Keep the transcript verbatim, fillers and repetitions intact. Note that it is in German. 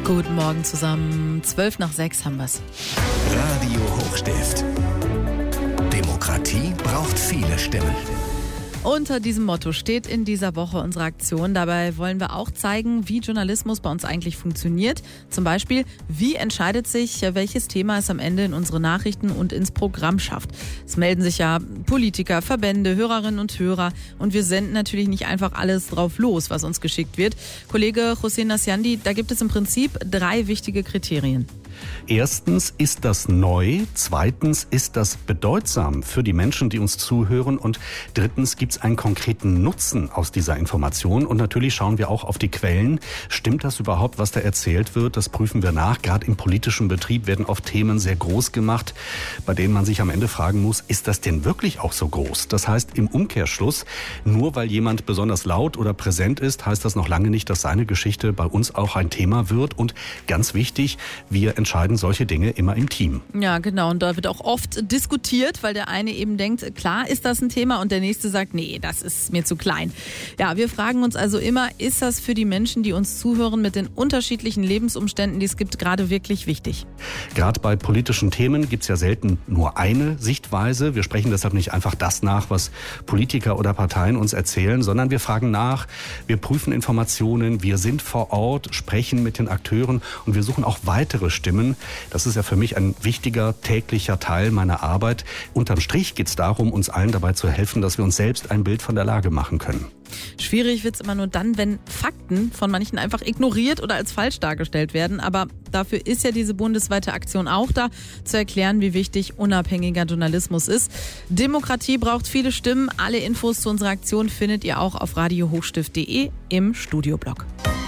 Guten Morgen zusammen. Zwölf nach sechs haben wir's. Radio Hochstift. Demokratie braucht viele Stimmen. Unter diesem Motto steht in dieser Woche unsere Aktion. Dabei wollen wir auch zeigen, wie Journalismus bei uns eigentlich funktioniert. Zum Beispiel, wie entscheidet sich, welches Thema es am Ende in unsere Nachrichten und ins Programm schafft. Es melden sich ja Politiker, Verbände, Hörerinnen und Hörer. Und wir senden natürlich nicht einfach alles drauf los, was uns geschickt wird. Kollege Hossein Nasjandi, da gibt es im Prinzip drei wichtige Kriterien. Erstens, ist das neu? Zweitens, ist das bedeutsam für die Menschen, die uns zuhören? Und drittens, gibt es einen konkreten Nutzen aus dieser Information? Und natürlich schauen wir auch auf die Quellen. Stimmt das überhaupt, was da erzählt wird? Das prüfen wir nach. Gerade im politischen Betrieb werden oft Themen sehr groß gemacht, bei denen man sich am Ende fragen muss, ist das denn wirklich auch so groß? Das heißt im Umkehrschluss, nur weil jemand besonders laut oder präsent ist, heißt das noch lange nicht, dass seine Geschichte bei uns auch ein Thema wird. Und ganz wichtig, wir entscheiden solche Dinge immer im Team. Ja, genau. Und da wird auch oft diskutiert, weil der eine eben denkt, klar ist das ein Thema und der nächste sagt, nee, das ist mir zu klein. Ja, wir fragen uns also immer, ist das für die Menschen, die uns zuhören, mit den unterschiedlichen Lebensumständen, die es gibt, gerade wirklich wichtig? Gerade bei politischen Themen gibt es ja selten nur eine Sichtweise. Wir sprechen deshalb nicht einfach das nach, was Politiker oder Parteien uns erzählen, sondern wir fragen nach, wir prüfen Informationen, wir sind vor Ort, sprechen mit den Akteuren und wir suchen auch weitere Stimmen. Das ist ja für mich ein wichtiger täglicher Teil meiner Arbeit. Unterm Strich geht es darum, uns allen dabei zu helfen, dass wir uns selbst ein Bild von der Lage machen können. Schwierig wird es immer nur dann, wenn Fakten von manchen einfach ignoriert oder als falsch dargestellt werden. Aber dafür ist ja diese bundesweite Aktion auch da, zu erklären, wie wichtig unabhängiger Journalismus ist. Demokratie braucht viele Stimmen. Alle Infos zu unserer Aktion findet ihr auch auf radio hochstift punkt de im Studioblog.